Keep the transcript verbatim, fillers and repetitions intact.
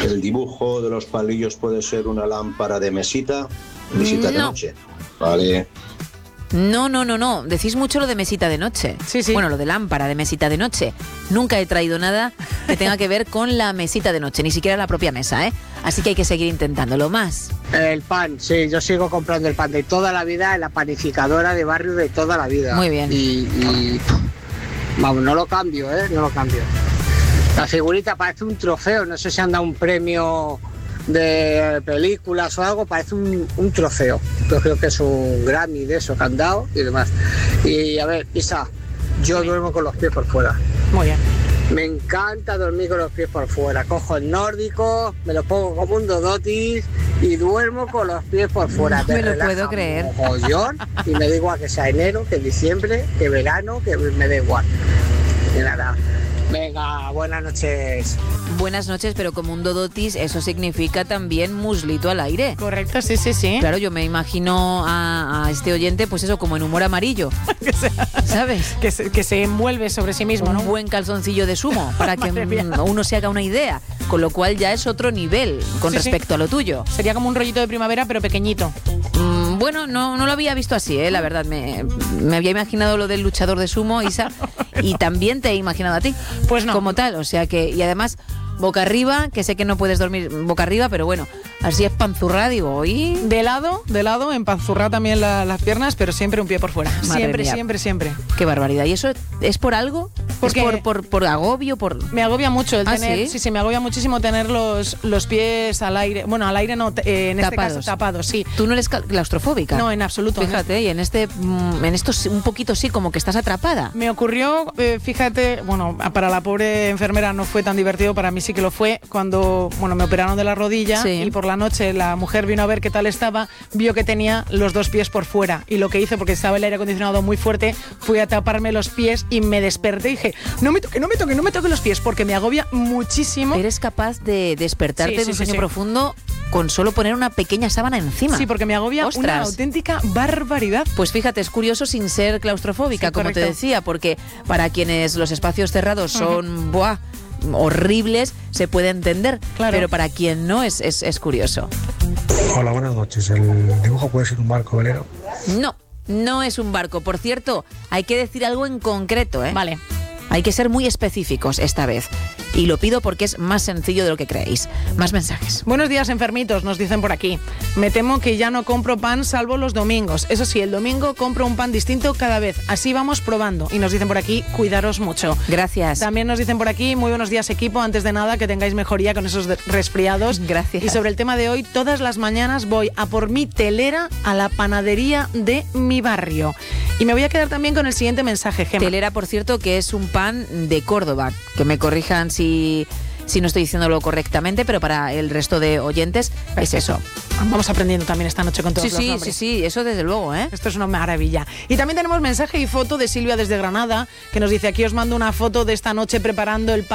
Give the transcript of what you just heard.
el dibujo de los palillos puede ser una lámpara de mesita, mesita de No. noche. Vale. No, no, no, no. Decís mucho lo de mesita de noche. Sí, sí. Bueno, lo de lámpara de mesita de noche. Nunca he traído nada que tenga que ver con la mesita de noche, ni siquiera la propia mesa, ¿eh? Así que hay que seguir intentándolo más. El pan, sí, yo sigo comprando el pan de toda la vida en la panificadora de barrio de toda la vida. Muy bien. Y, y vamos, no lo cambio, ¿eh? No lo cambio. La figurita parece un trofeo, no sé si han dado un premio de películas o algo, parece un, un trofeo. Yo creo que es un Grammy de eso que han dado y demás. Y a ver, Isa, yo duermo con los pies por fuera. Muy bien. Me encanta dormir con los pies por fuera. Cojo el nórdico, me lo pongo como un dodotis y duermo con los pies por fuera. No me lo relaja puedo creer. mogollón, y me da igual que sea enero, que diciembre, que verano, que me da igual. Y nada. Venga, buenas noches. Buenas noches, pero como un dodotis, eso significa también muslito al aire. Correcto, sí, sí, sí. Claro, yo me imagino a, a este oyente, pues eso, como en humor amarillo. ¿Sabes? Que se, que se envuelve sobre sí mismo, Un ¿no? buen calzoncillo de sumo, para que Madre mía. mm, uno se haga una idea. Con lo cual ya es otro nivel con Sí, sí. respecto a lo tuyo. Sería como un rollito de primavera, pero pequeñito. Mm, bueno, no, no lo había visto así, ¿eh? La verdad. Me, me había imaginado lo del luchador de sumo, Isa, y también te he imaginado a ti. Pues no. Como tal, o sea que... Y además, boca arriba, que sé que no puedes dormir boca arriba, pero bueno, así es panzurrada, digo, ¿y? De lado, de lado, empanzurrar también la- las piernas, pero siempre un pie por fuera. Madre Siempre, mía. siempre, siempre. Qué barbaridad. ¿Y eso es por algo? Porque- ¿Es por, por, por agobio? Por... Me agobia mucho el ¿Ah, tener, sí? sí, sí, me agobia muchísimo tener los, los pies al aire. Bueno, al aire no, eh, en este Tapados. caso tapados, sí. ¿Tú no eres ca- claustrofóbica? No, en absoluto. Fíjate, y en este, mm, en esto sí, un poquito sí, como que estás atrapada. Me ocurrió, eh, fíjate, bueno, para la pobre enfermera no fue tan divertido, para mí sí que lo fue, cuando, bueno, me operaron de la rodilla Sí. y por la noche la mujer vino a ver qué tal estaba, vio que tenía los dos pies por fuera y lo que hice, porque estaba el aire acondicionado muy fuerte, fui a taparme los pies y me desperté y dije, no me toque, no me toque, no me toque los pies, porque me agobia muchísimo. Eres capaz de despertarte Sí, sí, de un sí, sueño sí. profundo con solo poner una pequeña sábana encima. Sí, porque me agobia Ostras. una auténtica barbaridad. Pues fíjate, es curioso sin ser claustrofóbica, Sí, como te correcto. decía, porque para quienes los espacios cerrados son, buah, horribles, se puede entender, Claro. pero para quien no es, es, es curioso. Hola, buenas noches. ¿El dibujo puede ser un barco velero? No, no es un barco. Por cierto, hay que decir algo en concreto, ¿eh? Vale. Hay que ser muy específicos esta vez. Y lo pido porque es más sencillo de lo que creéis. Más mensajes. Buenos días, enfermitos, nos dicen por aquí. Me temo que ya no compro pan salvo los domingos. Eso sí, el domingo compro un pan distinto cada vez. Así vamos probando. Y nos dicen por aquí, cuidaros mucho. Gracias. También nos dicen por aquí, muy buenos días, equipo. Antes de nada, que tengáis mejoría con esos de- resfriados. Gracias. Y sobre el tema de hoy, todas las mañanas voy a por mi telera a la panadería de mi barrio. Y me voy a quedar también con el siguiente mensaje, Gemma. Telera, por cierto, que es un pan de Córdoba. Que me corrijan si, si no estoy diciéndolo correctamente, pero para el resto de oyentes es eso. Vamos aprendiendo también esta noche con todos Sí, los sí, sí, nombres. sí, eso desde luego, ¿eh? Esto es una maravilla. Y también tenemos mensaje y foto de Silvia desde Granada, que nos dice, aquí os mando una foto de esta noche preparando el pan